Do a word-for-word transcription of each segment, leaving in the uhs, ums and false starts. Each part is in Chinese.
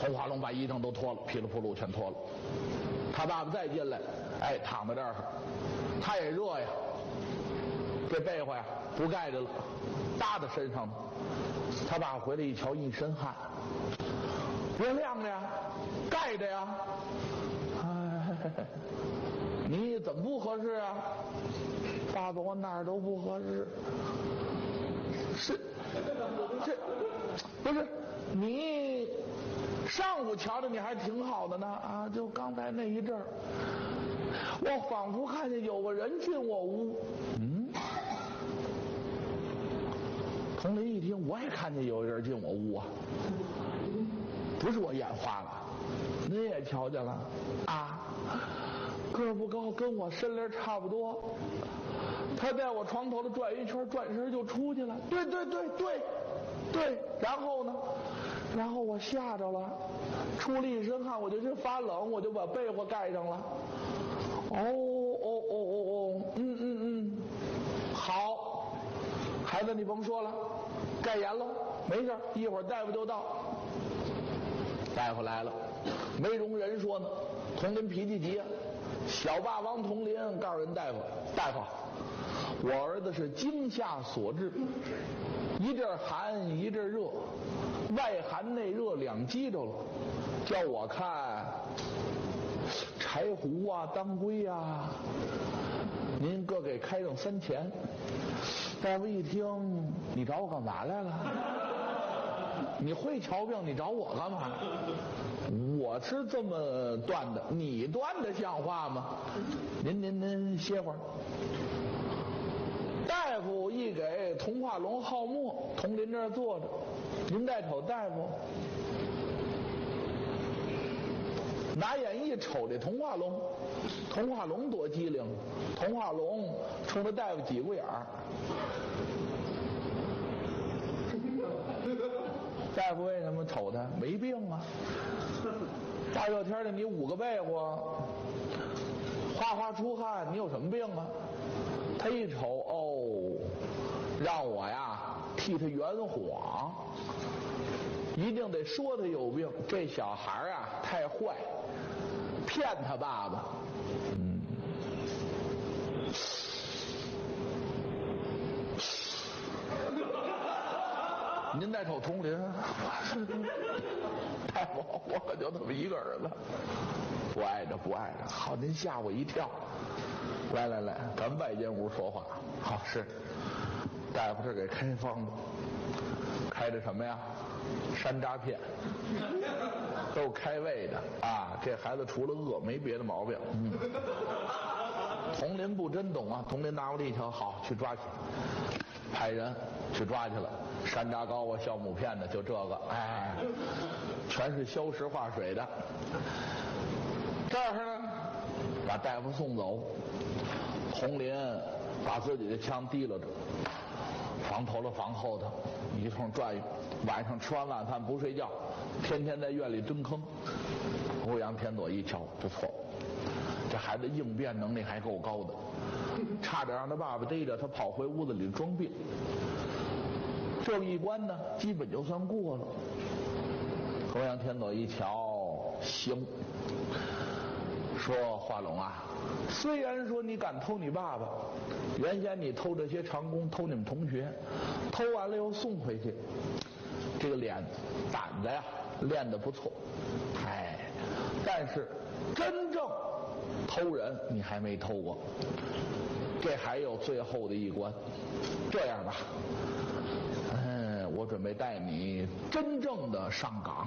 童话龙把衣裳都脱了，噼里扑噜全脱了。他爸爸再进来，哎，躺在这儿，他也热呀，这被窝呀不盖着了，搭在身上呢。他爸爸回来一瞧，一身汗，别晾着呀，盖着呀。哎，你怎么不合适啊？爸爸，我哪儿都不合适。是，这不是你上午瞧着你还挺好的呢啊！就刚才那一阵儿，我仿佛看见有个人进我屋。嗯，童林一听，我也看见有人进我屋啊，不是我眼花了，您也瞧见了啊？个儿不高，跟我身龄差不多。他在我床头子转一圈，转身就出去了。对对对对对，然后呢？然后我吓着了，出了一身汗，我就去发冷，我就把被窝盖上了。哦哦哦哦哦，嗯嗯嗯，好，孩子你甭说了，盖严喽，没事，一会儿大夫就到。大夫来了，没容人说呢，童林脾气急啊。小霸王童林告诉人大夫，大夫，我儿子是惊吓所致，一阵寒一阵热，外寒内热两激着了，叫我看柴胡啊当归啊，您各给开上三钱。大夫一听，你找我干嘛来了？你会瞧病，你找我干嘛？我是这么断的，你断的像话吗？您您您歇会儿。大夫一给童话龙号墨，童林这儿坐着，您再瞅大夫，拿眼一瞅这童话龙，童话龙多机灵，童话龙冲着大夫挤过眼儿。大夫为什么瞅他？没病啊！大热天的你捂个被窝，哗哗出汗，你有什么病啊？他一瞅，哦，让我呀替他圆谎，一定得说他有病。这小孩啊太坏，骗他爸爸。嗯。您再瞅童林，大夫，我可就这么一个儿子，不挨着不挨着。好，您吓我一跳。来来来，咱们外间屋说话。好，是大夫这给开方子，开的什么呀？山楂片，都开胃的啊。这孩子除了饿没别的毛病。嗯，童林不真懂啊。童林拿过来一瞧，好，去抓去，派人去抓去了。山楂糕啊，酵母片的，就这个，哎，全是消石化水的。这儿呢，把大夫送走，童林把自己的枪提溜着，房头了房后头一通转悠。晚上吃完晚饭不睡觉，天天在院里蹲坑。欧阳天佐一瞧，不错，这孩子应变能力还够高的，差点让他爸爸逮着他跑回屋子里装病。这一关呢，基本就算过了。欧阳天佐一瞧，行，说华龙啊，虽然说你敢偷你爸爸，原先你偷这些长工，偷你们同学，偷完了又送回去，这个脸胆子呀练得不错，哎，但是真正偷人你还没偷过，这还有最后的一关。这样吧，嗯，我准备带你真正的上岗，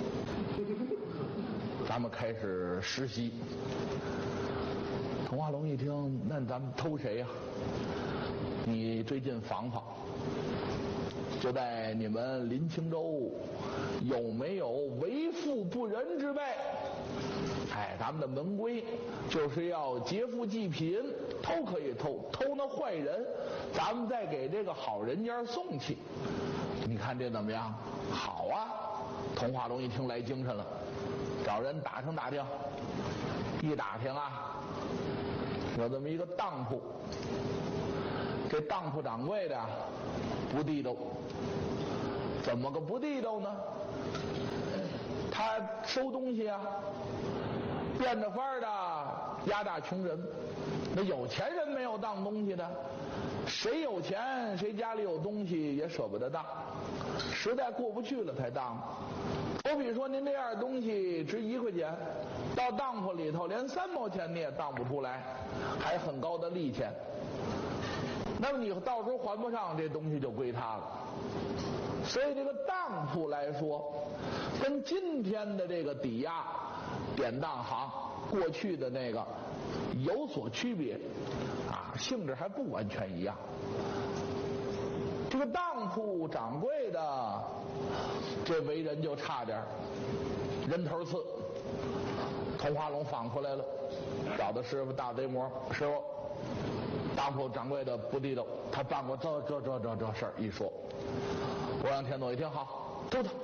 咱们开始实习。童话龙一听，那咱们偷谁呀？你最近防防，就在你们临清州有没有为富不仁之辈？哎，咱们的门规就是要劫富济贫，偷可以偷，偷那坏人，咱们再给这个好人家送去。你看这怎么样？好啊！童话龙一听来精神了，找人打听打听，一打听啊，有这么一个当铺，这当铺掌柜的不地道。怎么个不地道呢？他收东西啊，变着法儿的压榨穷人。那有钱人没有当东西的，谁有钱谁家里有东西也舍不得当，实在过不去了才当。我比如说您这样东西值一块钱，到当铺里头连三毛钱你也当不出来，还很高的利钱，那么你到时候还不上，这东西就归他了。所以这个当铺来说，跟今天的这个抵押典当行过去的那个有所区别啊，性质还不完全一样。这个当铺掌柜的这为人就差点人头刺。同花龙放出来了，找到师傅大贼魔，师傅，当铺掌柜的不地道，他办过这这这这这事儿。一说，欧阳天佐一听，好，走他，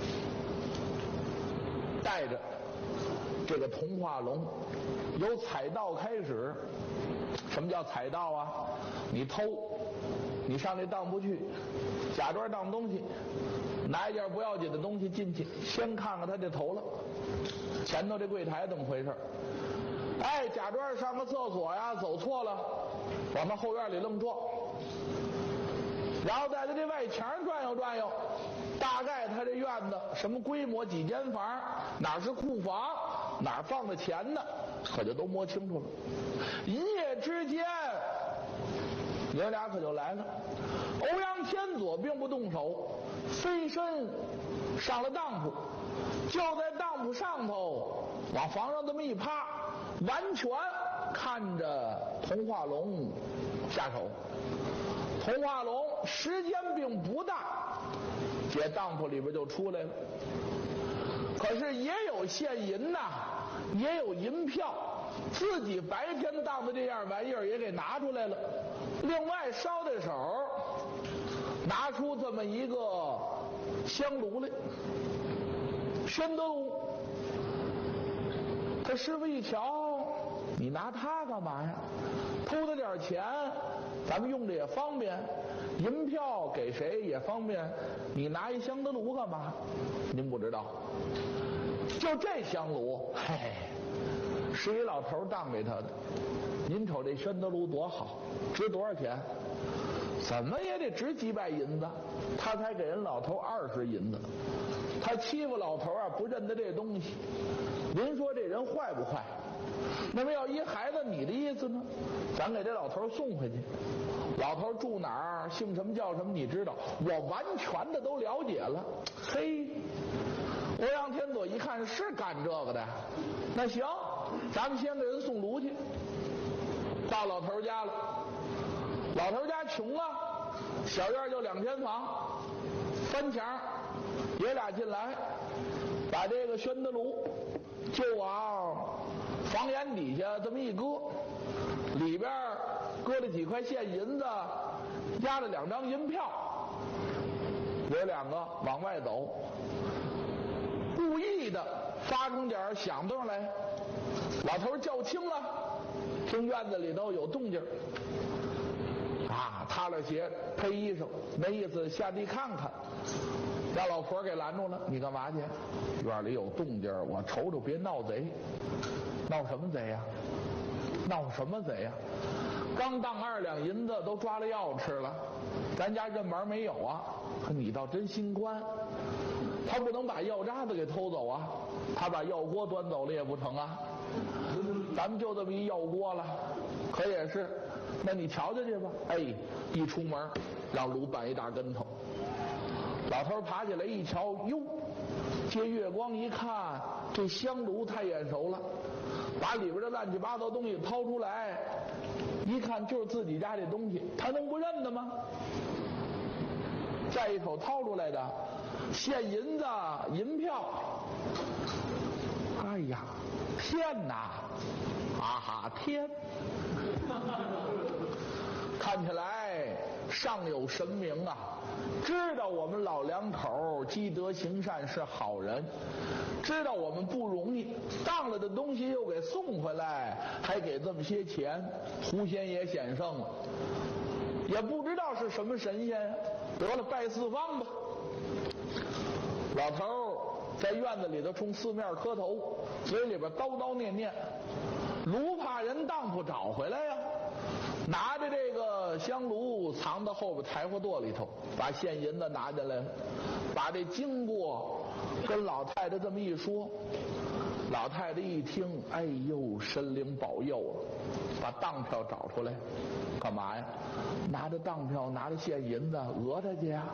带着这个同花龙由采盗开始。什么叫采盗啊？你偷，你上这当铺去，假装当东西，拿一件不要紧的东西进去，先看看他这头了，前头这柜台怎么回事？哎，假装上个厕所呀，走错了，往他后院里愣撞，然后在他这外墙转悠转悠，大概他这院子什么规模，几间房，哪是库房，哪放的钱呢，可就都摸清楚了。一夜之间，爷俩可就来了。欧阳天佐并不动手，飞身上了当铺，就在当铺上头往房上这么一趴，完全看着同化龙下手。同化龙时间并不大，解当铺里边就出来了。可是也有现银呐，也有银票，自己白天当的这样玩意儿也给拿出来了。另外捎带手拿出这么一个香炉来，宣德炉。这师傅一瞧，你拿它干嘛呀？偷他点钱，咱们用着也方便，银票给谁也方便，你拿一香德炉干嘛？您不知道，就这香炉，嘿，是一老头当给他的。您瞅这宣德炉多好，值多少钱？怎么也得值几百银子，他才给人老头二十银子。他欺负老头啊，不认得这东西。您说这人坏不坏？那么要一孩子，你的意思呢？咱给这老头送回去。老头住哪儿，姓什么叫什么，你知道，我完全的都了解了。嘿，欧阳天佐一看是干这个的，那行，咱们先给人送炉去。到老头家了，老头家穷啊，小院就两间房，翻墙，爷俩进来，把这个宣德炉就往房檐底下这么一搁，里边搁了几块现银子，压了两张银票，有两个往外走，故意的发出点响动来，老头叫轻了，听院子里头有动静啊，踏了鞋配衣裳，那意思下地看看，让老婆给拦住了。你干嘛去？院里有动静，我瞅瞅，别闹贼。闹什么贼呀？闹什么贼呀？刚当二两银子都抓了药吃了，咱家认门没有啊？可你倒真心宽，他不能把药渣子给偷走啊，他把药锅端走了也不成啊。咱们就这么一药锅了，可也是。那你瞧瞧去吧。哎，一出门让炉绊一大跟头。老头爬起来一瞧，哟，借月光一看，这香炉太眼熟了，把里边的乱七八糟东西掏出来，一看就是自己家这东西，他能不认得吗？再一瞅掏出来的现银子银票，哎呀，天哪，啊哈天！看起来上有神明啊，知道我们老两口积德行善是好人，知道我们不容易，当了的东西又给送回来，还给这么些钱，狐仙也显圣了，也不知道是什么神仙，得了，拜四方吧。老头在院子里头冲四面磕头，嘴里边叨叨念念，卢怕人当铺找回来呀，拿着这个香炉藏到后边柴火垛里头，把现银子拿进来了，把这经过跟老太太这么一说，老太太一听，哎呦，神灵保佑啊，把当票找出来，干嘛呀？拿着当票，拿着现银子讹他去呀。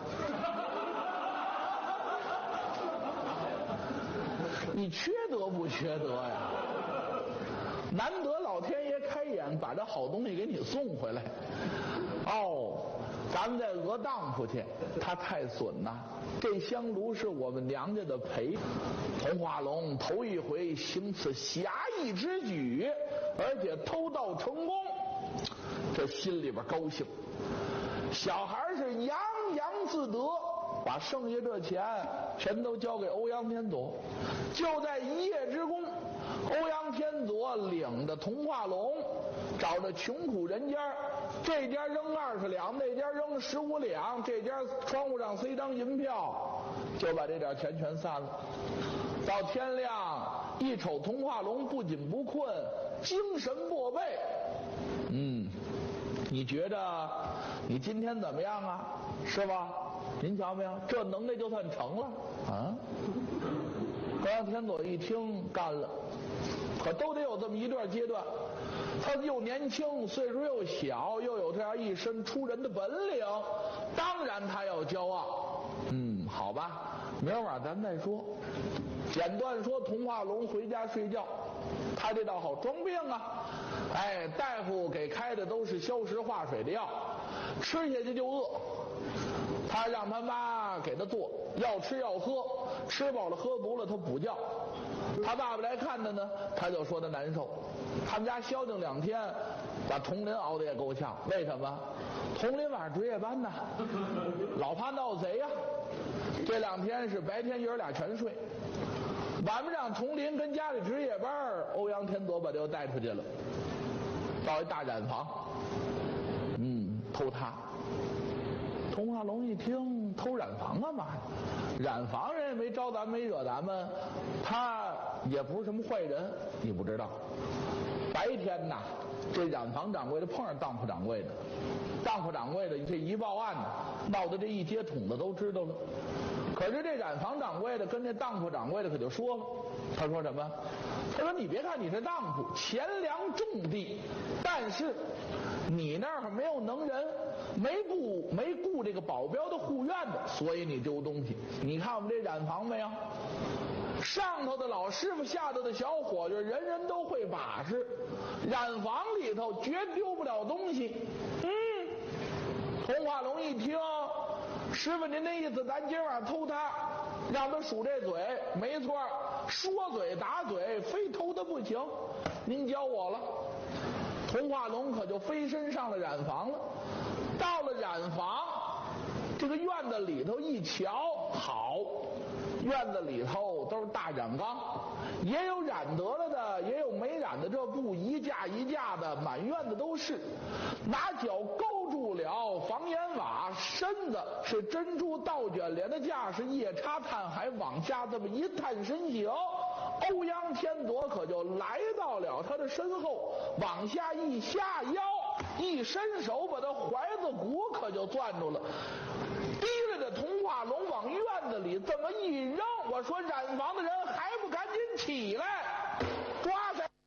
你缺德不缺德呀？难得老天爷开眼，把这好东西给你送回来。哦，咱们再讹当铺去，他太损呐！这香炉是我们娘家的陪，童化龙头一回行此侠义之举，而且偷盗成功，这心里边高兴。小孩是洋洋自得，把剩下这钱全都交给欧阳天佐。就在一夜之功，欧阳天佐领着童化龙，找着穷苦人家，这家扔二十两，那家扔十五两，这家窗户上塞张银票，就把这点钱全散了。到天亮一瞅童化龙不仅不困，精神过倍。嗯，你觉得你今天怎么样啊？是吧？您瞧没有，这能耐就算成了啊！欧阳天佐一听干了，可都得有这么一段阶段。他又年轻，岁数又小，又有这样一身出人的本领，当然他要骄傲。嗯，好吧，明儿晚咱再说。简短说，童化龙回家睡觉，他这倒好装病啊。哎，大夫给开的都是消食化水的药，吃下去就饿。他让他妈给他做，要吃要喝，吃饱了喝足了他补觉。他爸爸来看他呢，他就说他难受。他们家消停两天，把童林熬得也够呛。为什么？童林晚上值夜班呢，老怕闹贼呀。这两天是白天爷儿俩全睡，晚上让童林跟家里值夜班，欧阳天佐把他又带出去了，到一大染房，嗯，偷他。童化龙一听，偷染房干嘛呀？染房人也没招咱们，没惹咱们，他也不是什么坏人，你不知道。白天呐，这染房掌柜的碰上当铺掌柜的，当铺掌柜的这一报案呢，闹得这一街筒子都知道了。可是这染房掌柜的跟这当铺掌柜的可就说了，他说什么？他说你别看你是当铺，钱粮重地，但是你那儿没有能人，没雇没雇这个保镖的护院的，所以你丢东西。你看我们这染房没有？上头的老师傅，下头的小伙计，人人都会把式，染房里头绝丢不了东西。嗯，童化龙一听，师傅您那意思，咱今晚偷他，让他数这嘴，没错，说嘴打嘴，非偷他不行。您教我了。童化龙可就飞身上了染房了。到了染房，这个院子里头一瞧，好，院子里头都是大染缸，也有染得了的，也有没染的，这布一架一架的，满院子都是。拿脚勾住了房檐瓦，身子是珍珠倒卷帘的架势，夜叉探海往下这么一探身形，欧阳天佐可就来到了他的身后，往下一下腰，一伸手把他怀子骨可就攥住了，提着这童化龙往院子里这么一扔。我说染房的人还不赶紧起来，抓起来！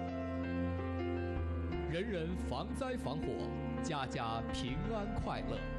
人人防灾防火，家家平安快乐。